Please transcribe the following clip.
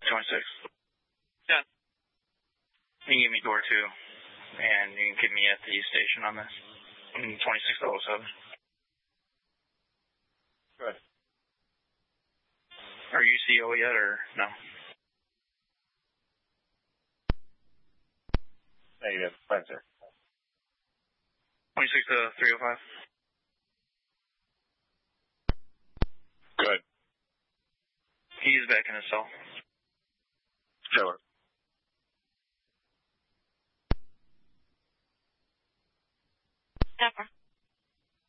26. Yeah. You can give me door 2, and you can keep me at the station on this. 2607. Good. Are you CO yet, or no? Negative. Fine, sir. 26-305. Good. He's back in his cell. Sure.